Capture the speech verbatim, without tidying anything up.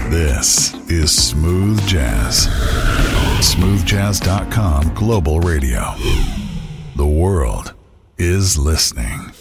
This is Smooth Jazz. smooth jazz dot com Global Radio. The world is listening.